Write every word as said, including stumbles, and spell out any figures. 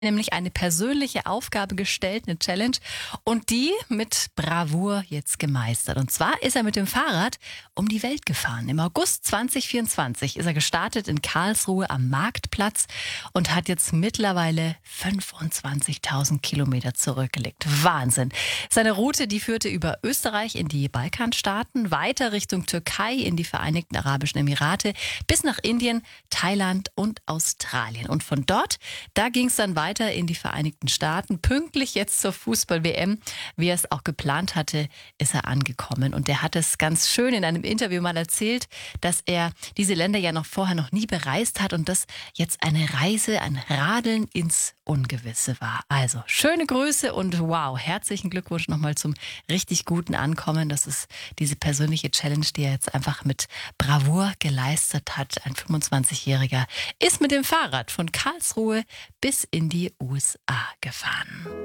Nämlich eine persönliche Aufgabe gestellt, eine Challenge, und die mit Bravour jetzt gemeistert. Und zwar ist er mit dem Fahrrad um die Welt gefahren. Im August zwanzig vierundzwanzig ist er gestartet in Karlsruhe am Marktplatz und hat jetzt mittlerweile fünfundzwanzigtausend Kilometer zurückgelegt. Wahnsinn! Seine Route, die führte über Österreich in die Balkanstaaten, weiter Richtung Türkei in die Vereinigten Arabischen Emirate, bis nach Indien, Thailand und Australien. Und von dort, da ging es dann weiter in die Vereinigten Staaten. Pünktlich jetzt zur Fußball-W M, wie er es auch geplant hatte, ist er angekommen. Und er hat es ganz schön in einem Interview mal erzählt, dass er diese Länder ja noch vorher noch nie bereist hat und das jetzt eine Reise, ein Radeln ins Ungewisse war. Also schöne Grüße und wow, herzlichen Glückwunsch nochmal zum richtig guten Ankommen. Das ist diese persönliche Challenge, die er jetzt einfach mit Bravour geleistet hat. Ein fünfundzwanzigjähriger ist mit dem Fahrrad von Karlsruhe bis in die U S A gefahren.